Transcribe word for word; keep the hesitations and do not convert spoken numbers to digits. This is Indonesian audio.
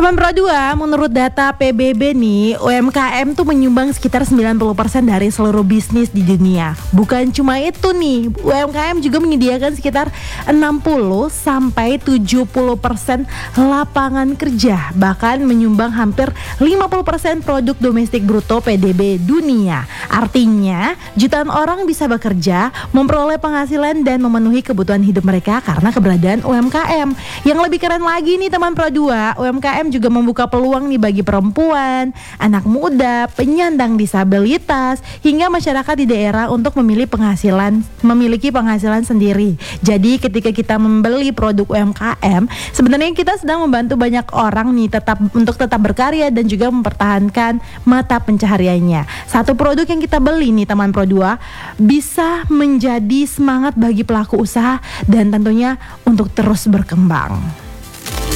Teman Pro dua, menurut data P B B nih, U M K M tuh menyumbang sekitar sembilan puluh persen dari seluruh bisnis di dunia. Bukan cuma itu nih, U M K M juga menyediakan sekitar enam puluh sampai tujuh puluh persen lapangan kerja, bahkan menyumbang hampir lima puluh persen produk domestik bruto P D B dunia. Artinya, jutaan orang bisa bekerja, memperoleh penghasilan dan memenuhi kebutuhan hidup mereka karena keberadaan U M K M. Yang lebih keren lagi nih teman Pro dua, U M K M juga membuka peluang nih bagi perempuan, anak muda, penyandang disabilitas, hingga masyarakat di daerah untuk memilih penghasilan, memiliki penghasilan sendiri. Jadi ketika kita membeli produk U M K M, sebenarnya kita sedang membantu banyak orang nih tetap untuk tetap berkarya dan juga mempertahankan mata pencahariannya. Satu produk yang kita beli nih teman Pro dua bisa menjadi semangat bagi pelaku usaha dan tentunya untuk terus berkembang.